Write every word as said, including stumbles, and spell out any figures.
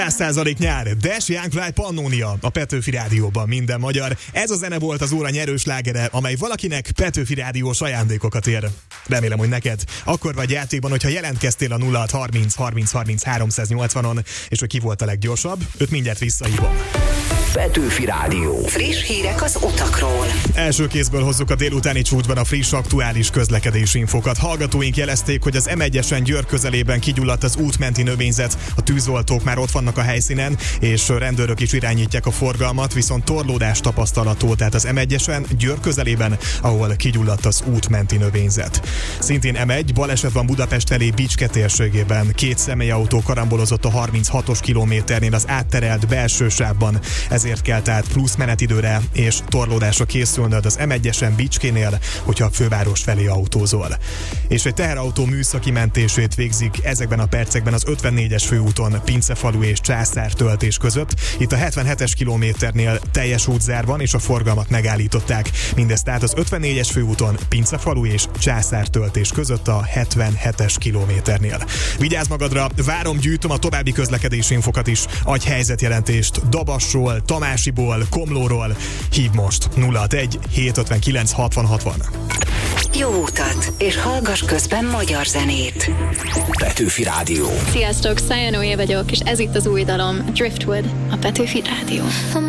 száz százalék nyár, Dash Young Fly Pannonia a Petőfi Rádióban minden magyar. Ez a zene volt az óra nyerős slágere, amely valakinek Petőfi Rádiós ajándékokat ér. Remélem, hogy neked. Akkor vagy játékban, hogyha jelentkeztél a nulla hat harminc harminc harminc háromszáznyolcvanon, és hogy ki volt a leggyorsabb, őt mindjárt visszahívom. Petőfi Rádió. Friss hírek az utakról. Első kézből hozzuk a délutáni csúcsban a friss, aktuális közlekedési infokat. Hallgatóink jelezték, hogy az em egyesen Győr közelében kigyulladt az útmenti növényzet. A tűzoltók már ott vannak a helyszínen, és rendőrök is irányítják a forgalmat, viszont torlódás tapasztalható, tehát az em egyesen Győr közelében, ahol kigyulladt az útmenti növényzet. Szintén em egy, baleset van Budapest felé Bicske térségében. Két személyautó karambolozott a harminchatos kilométernél az átterelt belső sávban. Ezért kell tehát plusz menetidőre és torlódásra készülnöd az em egyesen Bicskénél, hogyha a főváros felé autózol. És egy teherautó műszaki mentését végzik ezekben a percekben az ötvennégyes főúton Pincefalu és Császártöltés között. Itt a hetvenhetes kilométernél teljes útzár van, és a forgalmat megállították. Mindezt tehát az ötvennégyes főúton Pincefalu és Császártöltés között a hetvenhetes kilométernél. Vigyázz magadra, várom, gyűjtöm a további közlekedési infokat is, adj helyzetjelentést Dabasról, Tamásiból, Komlóról. Hív most nulla hatvanegy hétszázötvenkilenc hatvan hatvan. Jó utat, és hallgass közben magyar zenét. Petőfi Rádió. Sziasztok, Szája Noé vagyok, és ez itt az új dalom, Driftwood, a Petőfi Rádió.